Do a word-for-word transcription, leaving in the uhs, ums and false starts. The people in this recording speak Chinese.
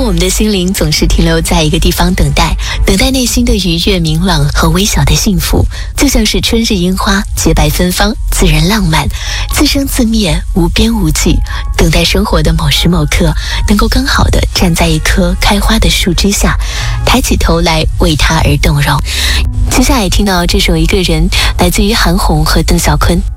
我们的心灵总是停留在一个地方等待，等待内心的愉悦明朗和微小的幸福，就像是春日樱花洁白芬芳，自然浪漫，自生自灭，无边无际，等待生活的某时某刻能够刚好的站在一棵开花的树枝下，抬起头来为它而动容。接下来听到这首《一个人》，来自于韩红和邓小坤。